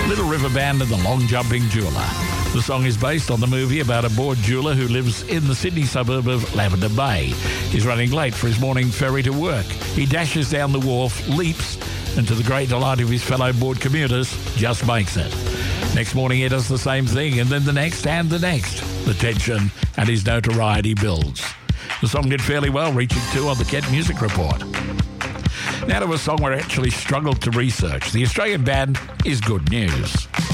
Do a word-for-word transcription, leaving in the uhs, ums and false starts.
Little River Band and the Long Jumping Jeweller. The song is based on the movie about a bored jeweller who lives in the Sydney suburb of Lavender Bay. He's running late for his morning ferry to work. He dashes down the wharf, leaps, and to the great delight of his fellow bored commuters, just makes it. Next morning he does the same thing, and then the next and the next. The tension and his notoriety builds. The song did fairly well, reaching two on the Kent Music Report. Now to a song where I actually struggled to research. The Australian band is Good News.